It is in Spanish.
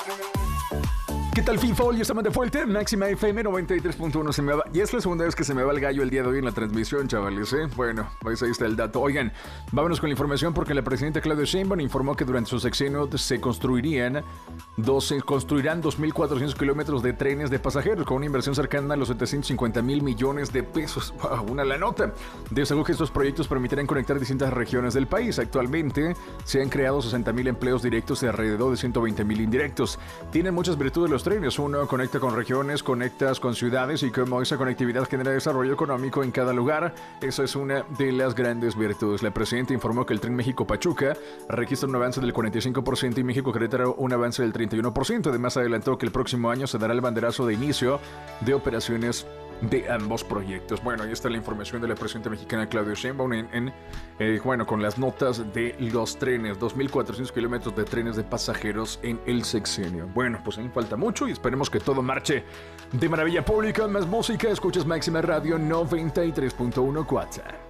¿Qué tal, FIFA? Yo estamos de fuerte, Máxima FM 93.1 se me va. Y es la segunda vez que se me va el gallo el día de hoy en la transmisión, chavales, ¿eh? Bueno, pues ahí está el dato. Oigan, vámonos con la información porque la presidenta Claudia Sheinbaum informó que durante su sexenio se construirán 2.400 kilómetros de trenes de pasajeros con una inversión cercana a los 750,000 millones de pesos. ¡Wow! Una la nota. Destacó que estos proyectos permitirán conectar distintas regiones del país. Actualmente se han creado 60,000 empleos directos y alrededor de 120,000 indirectos. Tienen muchas virtudes los trenes. Uno, conecta con regiones, conectas con ciudades y como esa conectividad genera desarrollo económico en cada lugar. Esa es una de las grandes virtudes. La presidenta informó que el tren México-Pachuca registra un avance del 45% y México-Querétaro un avance del 31%. Además adelantó que el próximo año se dará el banderazo de inicio de operaciones de ambos proyectos. Bueno, ahí está la información de la presidenta mexicana Claudia Sheinbaum con las notas de los trenes, 2.400 kilómetros de trenes de pasajeros en el sexenio. Bueno, pues aún falta mucho y esperemos que todo marche de maravilla. Pública, más música, escuchas Máxima Radio 93.1 WhatsApp.